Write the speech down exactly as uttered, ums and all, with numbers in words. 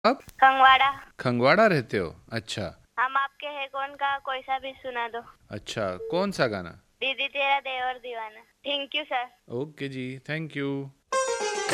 आप खंगवाड़ा। खंगवाड़ा रहते हो? अच्छा। हम आपके है कौन का कोई सा भी सुना दो। अच्छा, कौन सा गाना? दीदी तेरा देवर दीवाना। Thank you sir. Okay ji, thank you.